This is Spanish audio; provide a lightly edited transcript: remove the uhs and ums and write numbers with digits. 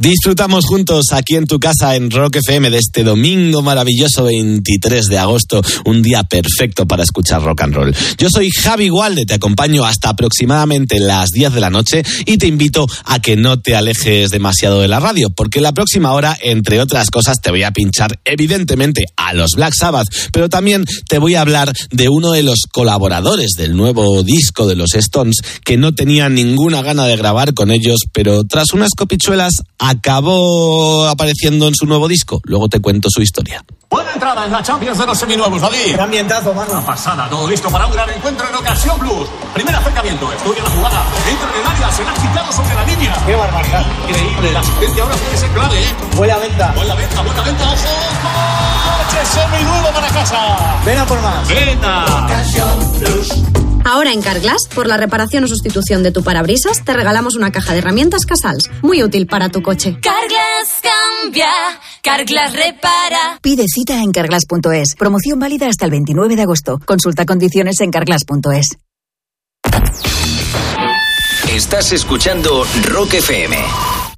Disfrutamos juntos aquí en tu casa en Rock FM de este domingo maravilloso 23 de agosto, un día perfecto para escuchar rock and roll. Yo soy Javi Gualde, te acompaño hasta aproximadamente las 10 de la noche y te invito a que no te alejes demasiado de la radio, porque en la próxima hora, entre otras cosas, te voy a pinchar evidentemente a los Black Sabbath, pero también te voy a hablar de uno de los colaboradores del nuevo disco de los Stones que no tenía ninguna gana de grabar con ellos, pero tras unas copichuelas acabó apareciendo en su nuevo disco. Luego te cuento su historia. Buena entrada en la Champions de los seminuevos, David. Qué ambientazo, mano. Una pasada, todo listo para un gran encuentro en Ocasión Blues. Primer acercamiento, estudia la jugada. Entra en el área, se la ha quitado sobre la línea. Qué barbaridad. Increíble, la asistencia ahora puede ser clave, ¿eh? Buena venta. Buena venta, ojo. Coche seminuevo para casa. Ven a por más. Venta. Ocasión Blues. Ahora en Carglass, por la reparación o sustitución de tu parabrisas, te regalamos una caja de herramientas Casals, muy útil para tu coche. Carglass cambia, Carglass repara. Pide cita en carglass.es. Promoción válida hasta el 29 de agosto. Consulta condiciones en carglass.es. Estás escuchando Rock FM.